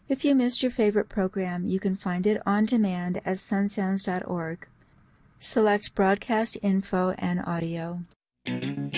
If you missed your favorite program, you can find it on demand at sunsounds.org. Select Broadcast Info and Audio.